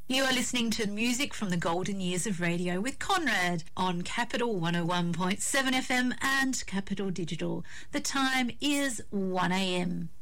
You are listening to music from the golden years of radio with Conrad on Capital 101.7 FM and Capital Digital. The time is 1 a.m.